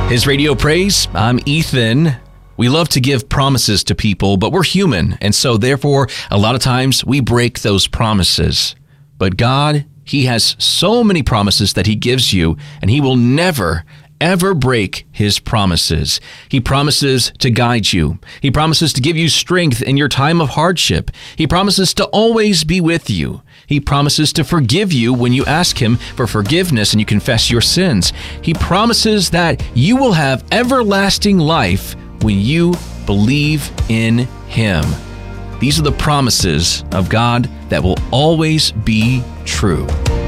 His Radio Praise, I'm Ethan. We love to give promises to people, but we're human, and so therefore, a lot of times we break those promises. But God, He has so many promises that He gives you, and He will never, ever break His promises. He promises to guide you. He promises to give you strength in your time of hardship. He promises to always be with you. He promises to forgive you when you ask Him for forgiveness and you confess your sins. He promises that you will have everlasting life when you believe in Him. These are the promises of God that will always be true.